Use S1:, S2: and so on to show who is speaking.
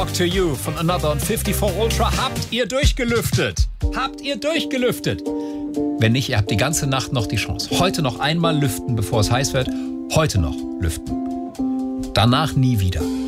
S1: Talk to You von Another und 54 Ultra. Habt ihr durchgelüftet? Habt ihr durchgelüftet? Wenn nicht, ihr habt die ganze Nacht noch die Chance. Heute noch einmal lüften, bevor es heiß wird. Heute noch lüften. Danach nie wieder.